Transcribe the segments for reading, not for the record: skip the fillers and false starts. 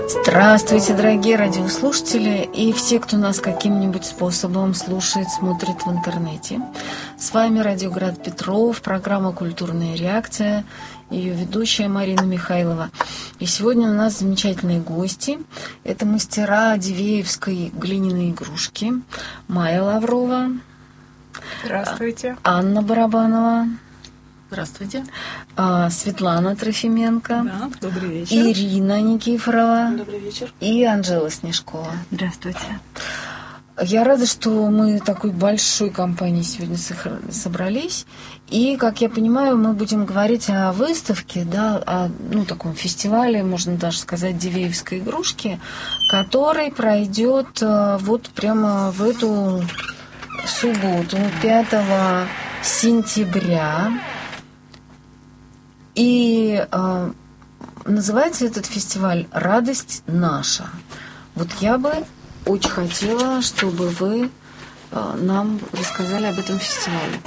Здравствуйте, дорогие радиослушатели и все, кто нас каким-нибудь способом слушает, смотрит в интернете. С вами Радиоград Петров, программа «Культурная реакция», ее ведущая Марина Михайлова. И сегодня у нас замечательные гости. Это мастера дивеевской глиняной игрушки Майя Лаврова. Здравствуйте. Анна Барабанова. Здравствуйте. Светлана Трофименко. Да, добрый вечер. Ирина Никифорова. Добрый вечер. И Анжела Снежкова. Здравствуйте. Я рада, что мы такой большой компанией сегодня собрались. И, как я понимаю, мы будем говорить о выставке, да, о таком фестивале, можно даже сказать, дивеевской игрушки, который пройдет вот прямо в эту субботу, 5 сентября. И называется этот фестиваль «Радость наша». Вот я бы очень хотела, чтобы вы нам рассказали об этом фестивале.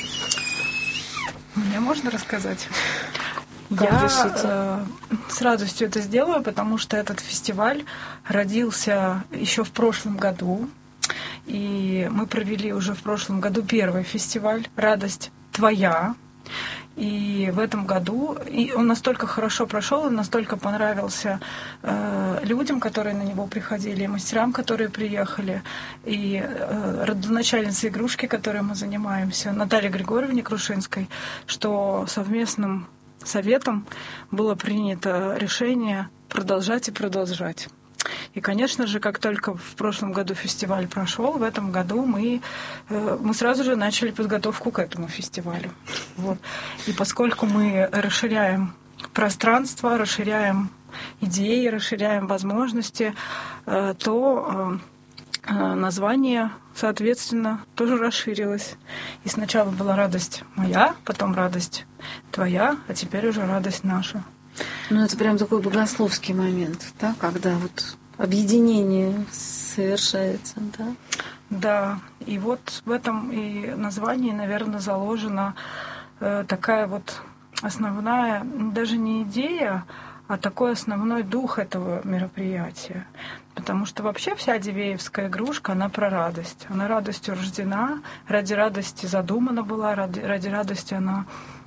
Мне можно рассказать? Как Я с радостью это сделаю, потому что этот фестиваль родился еще в прошлом году. И мы провели уже в прошлом году первый фестиваль «Радость твоя». И в этом году он настолько хорошо прошел, и настолько понравился людям, которые на него приходили, и мастерам, которые приехали, и родоначальнице игрушки, которой мы занимаемся, Наталье Григорьевне Крушинской, что совместным советом было принято решение продолжать и продолжать. И, конечно же, как только в прошлом году фестиваль прошел, в этом году мы сразу же начали подготовку к этому фестивалю. Вот. И поскольку мы расширяем пространство, расширяем идеи, расширяем возможности, то название, соответственно, тоже расширилось. И сначала была «Радость моя», потом «Радость твоя», а теперь уже «Радость наша». Ну, это прям такой богословский момент, да, когда вот объединение совершается, да? Да, и вот в этом и названии, наверное, заложена такая вот основная, даже не идея, а такой основной дух этого мероприятия. Потому что вообще вся дивеевская игрушка, она про радость. Она радостью рождена, ради радости задумана была, ради радости она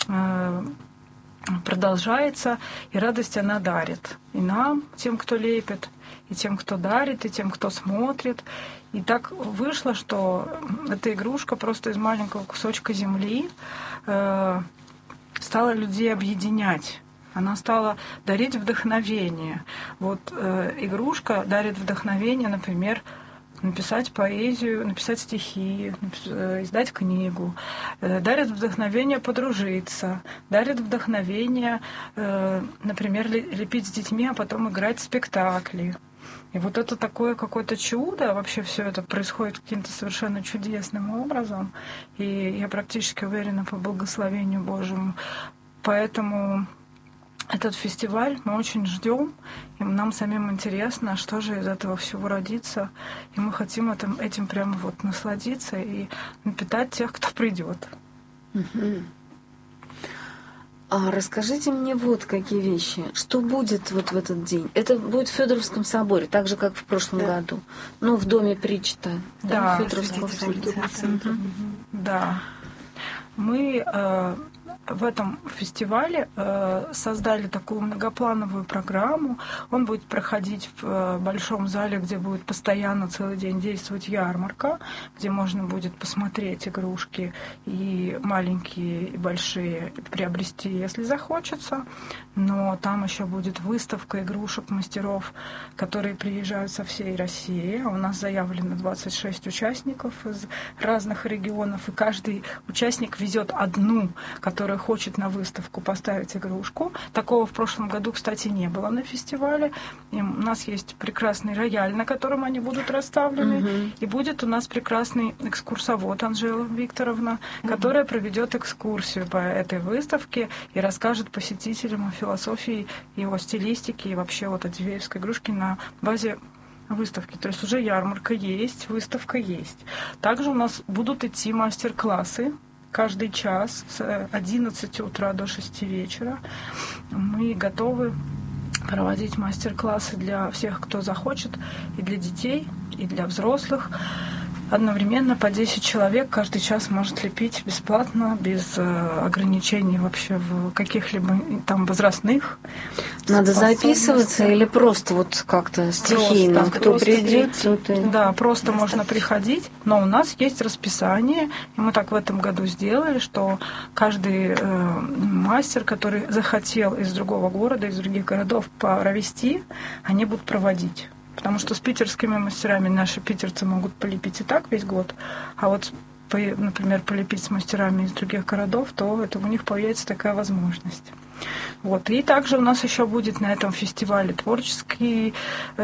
продолжается, и радость она дарит. И нам, тем, кто лепит, и тем, кто дарит, и тем, кто смотрит. И так вышло, что эта игрушка просто из маленького кусочка земли стала людей объединять. Она стала дарить вдохновение. Вот игрушка дарит вдохновение, например, написать поэзию, написать стихи, издать книгу, дарит вдохновение подружиться, дарит вдохновение, например, лепить с детьми, а потом играть в спектакли. И вот это такое какое-то чудо, вообще все это происходит каким-то совершенно чудесным образом, и я практически уверена по благословению Божьему. Поэтому этот фестиваль мы очень ждем, и нам самим интересно, что же из этого всего родится, и мы хотим этим прямо вот насладиться и напитать тех, кто придет. А расскажите мне вот какие вещи. Что будет вот в этот день? Это будет в Федоровском соборе, так же, как в прошлом году. Ну, в доме причта. Да, Федоровского собора. Да. Мы в этом фестивале создали такую многоплановую программу. Он будет проходить в большом зале, где будет постоянно целый день действовать ярмарка, где можно будет посмотреть игрушки и маленькие, и большие приобрести, если захочется. Но там еще будет выставка игрушек мастеров, которые приезжают со всей России. У нас заявлено 26 участников из разных регионов, и каждый участник везет одну, которая хочет на выставку поставить игрушку. Такого в прошлом году, кстати, не было на фестивале. И у нас есть прекрасный рояль, на котором они будут расставлены. И будет у нас прекрасный экскурсовод Анжела Викторовна, которая проведет экскурсию по этой выставке и расскажет посетителям о философии, его стилистике и вообще вот о дивеевской игрушке на базе выставки. То есть уже ярмарка есть, выставка есть. Также у нас будут идти мастер-классы каждый час с 11 утра до 6 вечера. Мы готовы проводить мастер-классы для всех, кто захочет, и для детей, и для взрослых. Одновременно по 10 человек каждый час может лепить бесплатно, без ограничений вообще в каких-либо там возрастных. Надо записываться или просто вот как-то стихийно? Кто придет, тот и... Да, просто можно приходить, но у нас есть расписание, и мы так в этом году сделали, что каждый мастер, который захотел из другого города, из других городов провести, они будут проводить. Потому что с питерскими мастерами наши питерцы могут полепить и так весь год, а вот, например, полепить с мастерами из других городов, то это у них появится такая возможность. Вот. И также у нас еще будет на этом фестивале творческая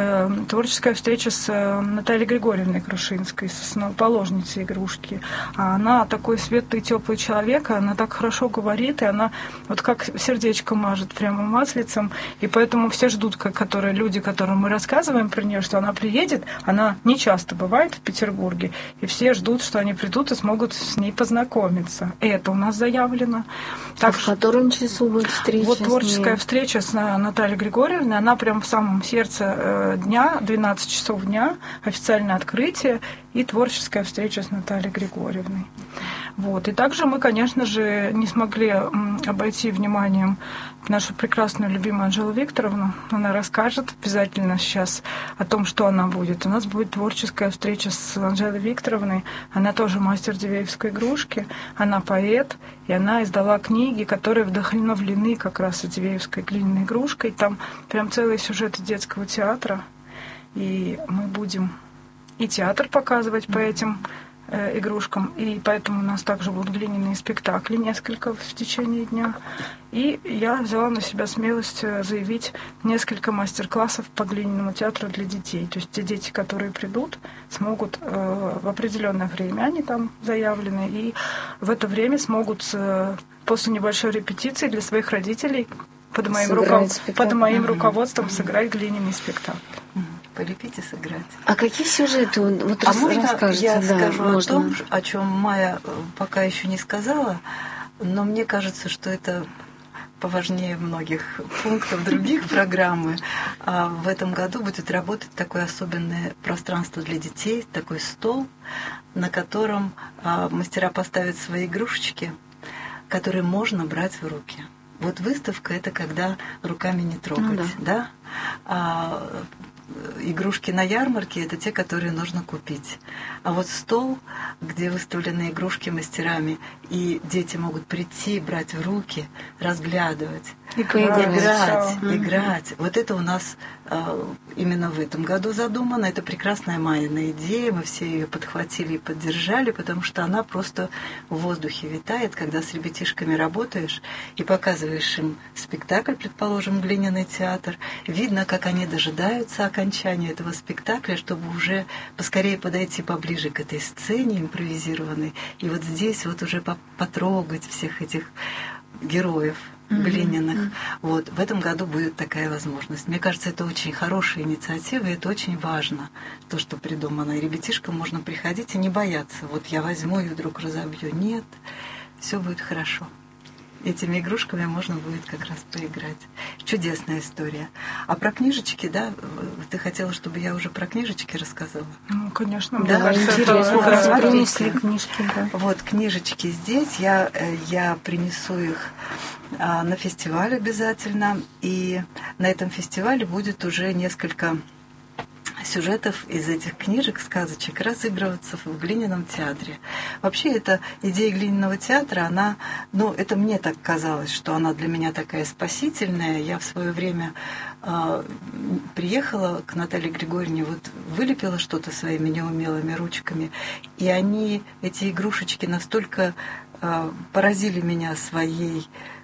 встреча с Натальей Григорьевной Крушинской, с основоположницей игрушки. А она такой светлый, теплый человек, она так хорошо говорит, и она вот как сердечко мажет прямо маслицем, и поэтому все ждут, люди, которым мы рассказываем про нее, что она приедет, она не часто бывает в Петербурге, и все ждут, что они придут и смогут с ней познакомиться. И это у нас заявлено. Так, в котором часу будет встреча? Вот творческая встреча с Натальей Григорьевной, она прям в самом сердце дня, 12 часов дня, официальное открытие и творческая встреча с Натальей Григорьевной. Вот. И также мы, конечно же, не смогли обойти вниманием нашу прекрасную, любимую Анжелу Викторовну. Она расскажет обязательно сейчас о том, что она будет. У нас будет творческая встреча с Анжелой Викторовной. Она тоже мастер дивеевской игрушки, она поэт, и она издала книги, которые вдохновлены как раз дивеевской глиняной игрушкой. Там прям целый сюжет детского театра. И мы будем и театр показывать по этим игрушкам, и поэтому у нас также будут глиняные спектакли несколько в течение дня. И я взяла на себя смелость заявить несколько мастер-классов по глиняному театру для детей. То есть те дети, которые придут, смогут в определенное время, они там заявлены, и в это время смогут после небольшой репетиции для своих родителей под моим руководством сыграть глиняный спектакль. Полепить и сыграть. А какие сюжеты вот расскажете? Я скажу о том, о чем Майя пока еще не сказала, но мне кажется, что это поважнее многих пунктов других программы. В этом году будет работать такое особенное пространство для детей, такой стол, на котором мастера поставят свои игрушечки, которые можно брать в руки. Вот выставка — это когда руками не трогать, да? Игрушки на ярмарке — это те, которые нужно купить. А вот стол, где выставлены игрушки мастерами, и дети могут прийти, брать в руки, разглядывать, играть. Вот это у нас именно в этом году задумано. Это прекрасная Майина идея. Мы все ее подхватили и поддержали, потому что она просто в воздухе витает, когда с ребятишками работаешь и показываешь им спектакль, предположим, глиняный театр. Видно, как они дожидаются окончания этого спектакля, чтобы уже поскорее подойти поближе к этой сцене импровизированной. И вот здесь вот уже потрогать всех этих героев глиняных. Вот. В этом году будет такая возможность. Мне кажется, это очень хорошая инициатива, и это очень важно, то, что придумано. И ребятишкам можно приходить и не бояться. Вот я возьму и вдруг разобью. Нет, все будет хорошо. Этими игрушками можно будет как раз поиграть. Чудесная история. А про книжечки, да, ты хотела, чтобы я уже про книжечки рассказала? Ну, конечно. Да, интересно. Принесли книжки, да. Вот книжечки здесь. Я принесу их на фестиваль обязательно. И на этом фестивале будет уже несколько сюжетов из этих книжек, сказочек разыгрываться в глиняном театре. Вообще, эта идея глиняного театра, она, это мне так казалось, что она для меня такая спасительная. Я в свое время приехала к Наталье Григорьевне, вот вылепила что-то своими неумелыми ручками, и эти игрушечки настолько поразили меня своей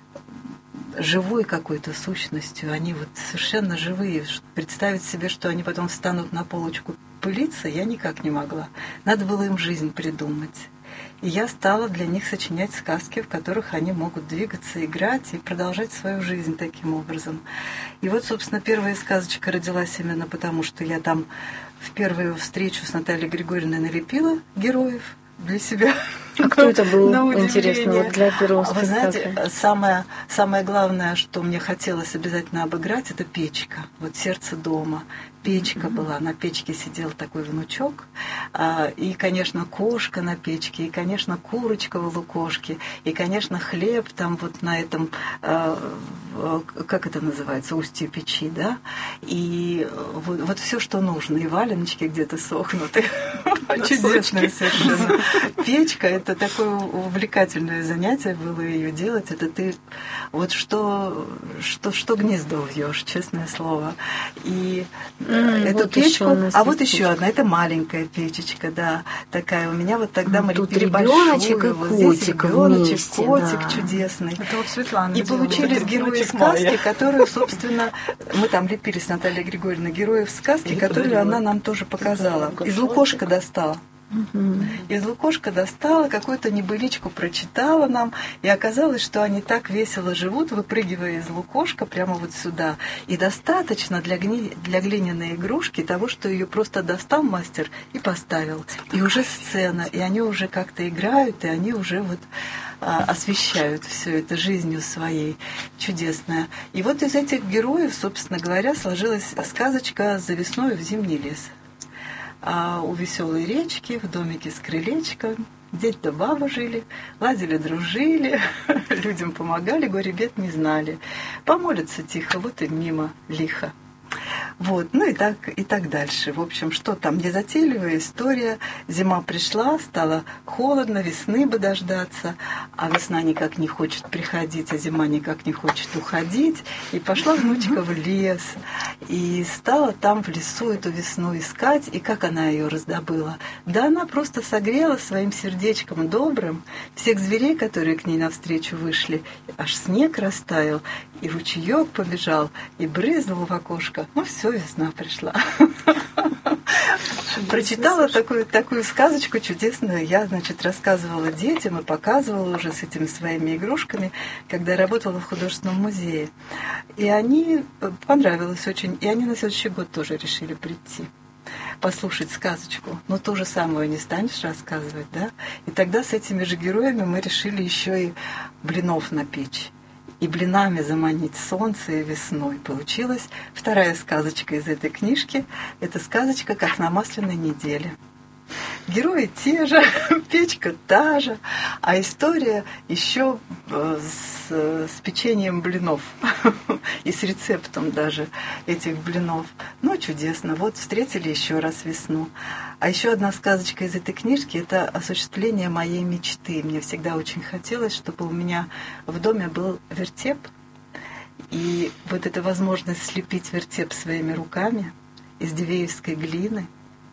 живой какой-то сущностью, они вот совершенно живые. Представить себе, что они потом встанут на полочку пылиться, я никак не могла. Надо было им жизнь придумать. И я стала для них сочинять сказки, в которых они могут двигаться, играть и продолжать свою жизнь таким образом. И вот, собственно, первая сказочка родилась именно потому, что я там в первую встречу с Натальей Григорьевной налепила героев для себя. А кто это был, интересно, вот для первого спектакля? Вы знаете, самое главное, что мне хотелось обязательно обыграть, это печка. Вот сердце дома. Печка была, на печке сидел такой внучок, и, конечно, кошка на печке, и, конечно, курочка в лукошке, и, конечно, хлеб там вот на этом, как это называется, устье печи, да, и вот все, что нужно, и валеночки где-то сохнуты. Чудесная совершенно. Печка — это такое увлекательное занятие было ее делать. Это ты вот что гнездо вьешь, честное слово. И эту вот печку, вот печка. еще одна, это маленькая печечка, да, такая. У меня вот тогда мы тут лепили ребеночек большую, и вот котик здесь ребеночек, вместе, котик да. чудесный. Это вот Светлана И делала. получились герои сказки, которые, собственно, мы там лепили с Натальей Григорьевной героев сказки, которые она нам тоже показала. Из лукошка достала. Из лукошка достала, какую-то небыличку прочитала нам, и оказалось, что они так весело живут, выпрыгивая из лукошка прямо вот сюда. И достаточно для глиняной игрушки того, что ее просто достал мастер и поставил. И уже сцена, и они уже как-то играют, и они уже вот освещают все это жизнью своей. Чудесная. И вот из этих героев, собственно говоря, сложилась сказочка «За весной в зимний лес». У веселой речки, в домике с крылечком, дед да баба жили, ладили, дружили, людям помогали, горе бед не знали. Помолятся тихо, вот и мимо лихо. Вот, ну и так дальше. В общем, что там, незатейливая история. Зима пришла, стало холодно, весны бы дождаться, а весна никак не хочет приходить, а зима никак не хочет уходить. И пошла внучка в лес, и стала там в лесу эту весну искать. И как она ее раздобыла? Да она просто согрела своим сердечком добрым всех зверей, которые к ней навстречу вышли. Аж снег растаял, и ручеек побежал, и брызнул в окошко. Ну все, весна пришла. Прочитала такую сказочку чудесную. Я, значит, рассказывала детям и показывала уже с этими своими игрушками, когда работала в художественном музее. И они понравилось очень. И они на следующий год тоже решили прийти, послушать сказочку. Но то же самое не станешь рассказывать, да? И тогда с этими же героями мы решили еще и блинов напечь. И блинами заманить солнце и весной. Получилась вторая сказочка из этой книжки. Это сказочка «Как на масляной неделе». Герои те же, печка та же, а история еще с печеньем блинов и с рецептом даже этих блинов. Ну, чудесно. Вот встретили еще раз весну. А еще одна сказочка из этой книжки — это осуществление моей мечты. Мне всегда очень хотелось, чтобы у меня в доме был вертеп. И вот эта возможность слепить вертеп своими руками из дивеевской глины.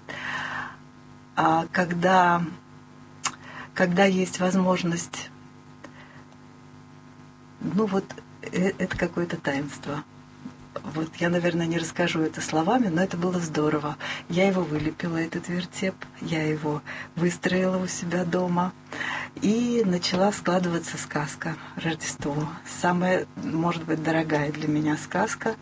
А когда есть возможность, ну вот это какое-то таинство. Вот я, наверное, не расскажу это словами, но это было здорово. Я его вылепила, этот вертеп, я его выстроила у себя дома, и начала складываться сказка «Рождество». Самая, может быть, дорогая для меня сказка.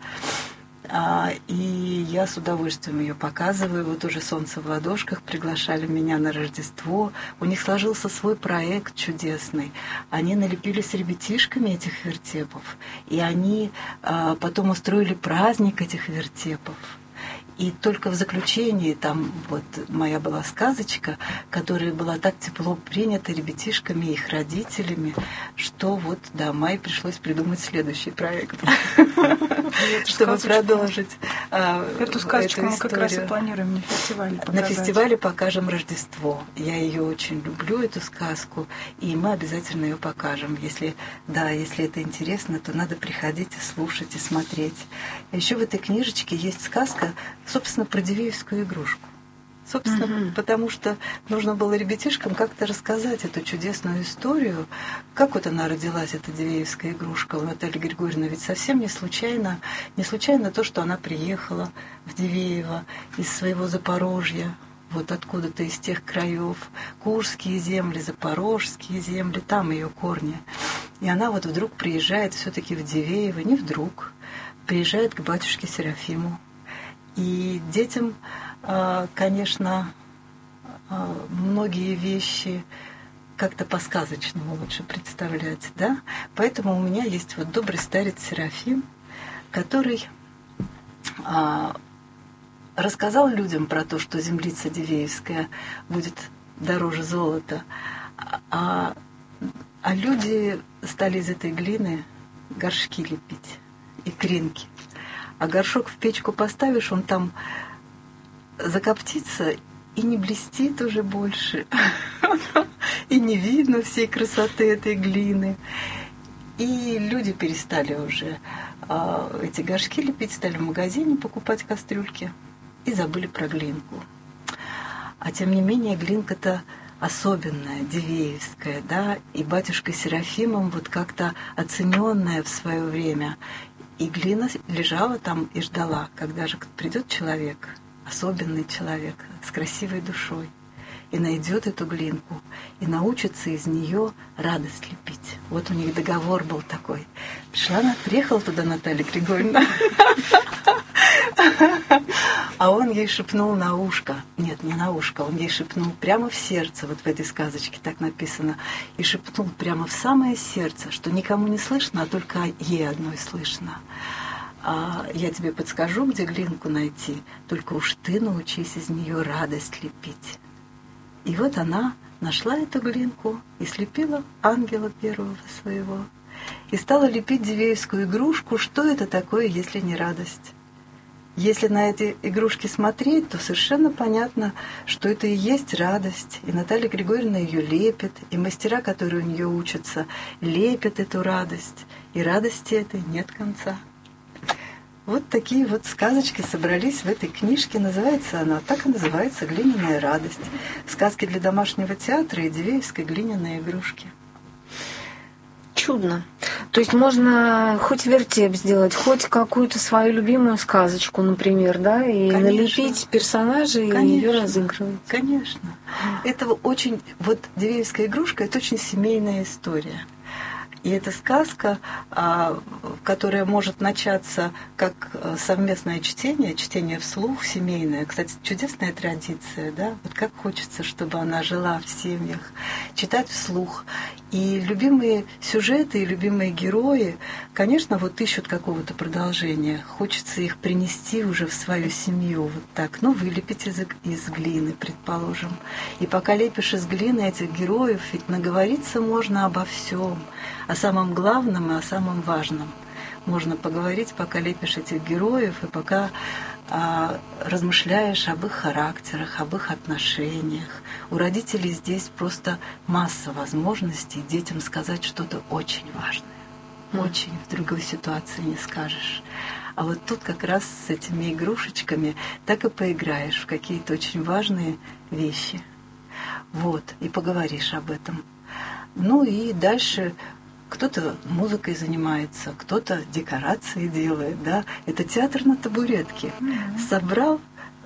И я с удовольствием ее показываю. Вот уже «Солнце в ладошках» приглашали меня на Рождество. У них сложился свой проект чудесный. Они налепили с ребятишками этих вертепов. И они потом устроили праздник этих вертепов. И только в заключении там вот моя была сказочка, которая была так тепло принята ребятишками и их родителями, что вот, да, Майе пришлось придумать следующий проект, чтобы продолжить эту сказочку. Мы как раз и планируем на фестивале показать. На фестивале покажем Рождество. Я ее очень люблю, эту сказку, и мы обязательно ее покажем. Если это интересно, то надо приходить и слушать, и смотреть. Еще в этой книжечке есть сказка, собственно, про дивеевскую игрушку. Собственно, потому что нужно было ребятишкам как-то рассказать эту чудесную историю, как вот она родилась, эта дивеевская игрушка у Натальи Григорьевны. Ведь совсем не случайно то, что она приехала в Дивеево из своего Запорожья, вот откуда-то из тех краев, Курские земли, Запорожские земли, там ее корни. И она вот вдруг приезжает все-таки в Дивеево, не вдруг, приезжает к батюшке Серафиму. И детям, конечно, многие вещи как-то по-сказочному лучше представлять, да? Поэтому у меня есть вот добрый старец Серафим, который рассказал людям про то, что землица Дивеевская будет дороже золота, а люди стали из этой глины горшки лепить и кринки. А горшок в печку поставишь, он там закоптится и не блестит уже больше, и не видно всей красоты этой глины. И люди перестали уже эти горшки лепить, стали в магазине покупать кастрюльки и забыли про глинку. А тем не менее глинка-то особенная, дивеевская, да, и батюшкой Серафимом вот как-то оцененная в свое время. И глина лежала там и ждала, когда же придет человек, особенный человек с красивой душой, и найдет эту глинку, и научится из нее радость лепить. Вот у них договор был такой. Приехала туда Наталья Григорьевна, а он ей шепнул на ушко. Нет, не на ушко, он ей шепнул прямо в сердце, вот в этой сказочке так написано, и шепнул прямо в самое сердце, что никому не слышно, а только ей одной слышно. Я тебе подскажу, где глинку найти, только уж ты научись из нее радость лепить. И вот она нашла эту глинку и слепила ангела первого своего. И стала лепить дивеевскую игрушку. Что это такое, если не радость? Если на эти игрушки смотреть, то совершенно понятно, что это и есть радость. И Наталья Григорьевна ее лепит, и мастера, которые у нее учатся, лепят эту радость. И радости этой нет конца. Вот такие вот сказочки собрались в этой книжке. Называется она, так и называется, «Глиняная радость». Сказки для домашнего театра и дивеевской глиняной игрушки. Чудно. То есть можно хоть вертеп сделать, хоть какую-то свою любимую сказочку, например, да, и конечно, налепить персонажей и ее разыгрывать. Конечно. Это очень... Вот дивеевская игрушка — это очень семейная история. И это сказка, которая может начаться как совместное чтение, чтение вслух, семейное. Кстати, чудесная традиция, да? Вот как хочется, чтобы она жила в семьях. Читать вслух. И любимые сюжеты, и любимые герои, конечно, вот ищут какого-то продолжения. Хочется их принести уже в свою семью. Вот так. Ну, вылепить из глины, предположим. И пока лепишь из глины этих героев, ведь наговориться можно обо всем. О самом главном и о самом важном. Можно поговорить, пока лепишь этих героев, и пока размышляешь об их характерах, об их отношениях. У родителей здесь просто масса возможностей детям сказать что-то очень важное. Очень в другой ситуации не скажешь. А вот тут как раз с этими игрушечками так и поиграешь в какие-то очень важные вещи. Вот, и поговоришь об этом. Ну и дальше... Кто-то музыкой занимается, кто-то декорации делает, да. Это театр на табуретке. Собрал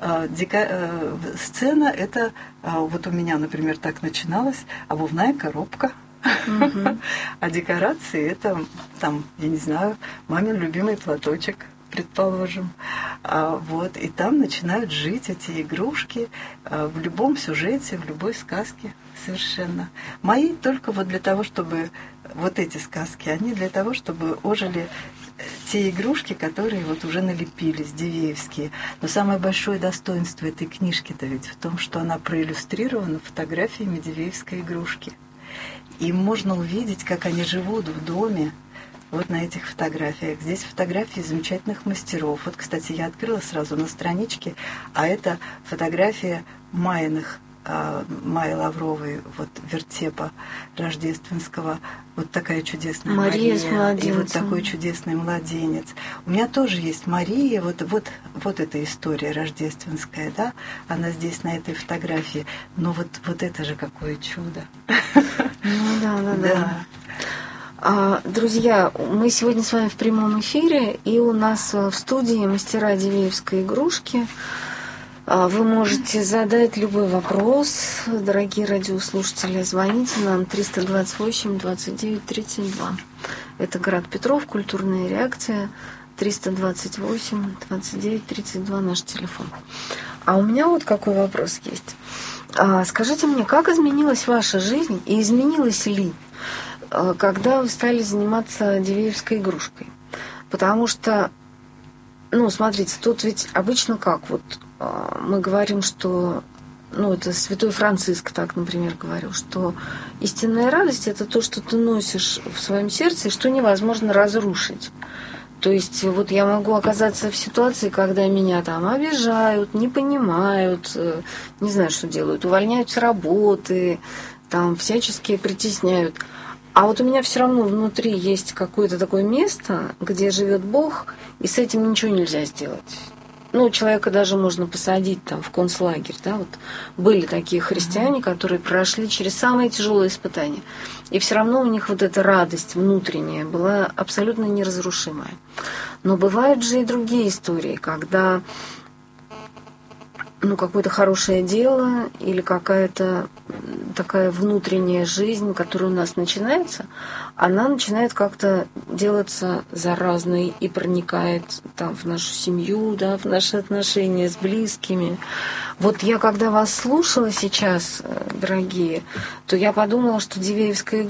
сцена, это вот у меня, например, так начиналась обувная коробка. А декорации это там, я не знаю, мамин любимый платочек, предположим. Вот, и там начинают жить эти игрушки в любом сюжете, в любой сказке совершенно. Мои только вот для того, чтобы вот эти сказки, они для того, чтобы ожили те игрушки, которые вот уже налепились, дивеевские. Но самое большое достоинство этой книжки-то ведь в том, что она проиллюстрирована фотографиями дивеевской игрушки. И можно увидеть, как они живут в доме, вот на этих фотографиях. Здесь фотографии замечательных мастеров. Вот, кстати, я открыла сразу на страничке, а это фотография Майиных, Майи Лавровой, вот вертепа рождественского. Вот такая чудесная Мария и вот такой чудесный младенец. У меня тоже есть Мария, вот эта история рождественская, да, она здесь на этой фотографии. Но вот это же какое чудо. Ну да. Друзья, мы сегодня с вами в прямом эфире, и у нас в студии мастера дивеевской игрушки. Вы можете задать любой вопрос, дорогие радиослушатели. Звоните нам 328-29-32. Это город Петров, культурная реакция, 328-29-32 наш телефон. А у меня вот какой вопрос есть. Скажите мне, как изменилась ваша жизнь и изменилась ли, когда вы стали заниматься дивеевской игрушкой? Потому что, смотрите, тут ведь обычно как? Вот мы говорим, что, это святой Франциск так, например, говорил, что истинная радость – это то, что ты носишь в своем сердце и что невозможно разрушить. То есть вот я могу оказаться в ситуации, когда меня там обижают, не понимают, не знаю, что делают, увольняют с работы, там всячески притесняют. А вот у меня все равно внутри есть какое-то такое место, где живет Бог, и с этим ничего нельзя сделать. Человека даже можно посадить там в концлагерь. Да? Вот были такие христиане, которые прошли через самые тяжелые испытания. И все равно у них вот эта радость внутренняя была абсолютно неразрушимая. Но бывают же и другие истории, когда какое-то хорошее дело или какая-то такая внутренняя жизнь, которая у нас начинается, она начинает как-то делаться заразной и проникает там в нашу семью, да, в наши отношения с близкими. Вот я, когда вас слушала сейчас, дорогие, то я подумала, что дивеевская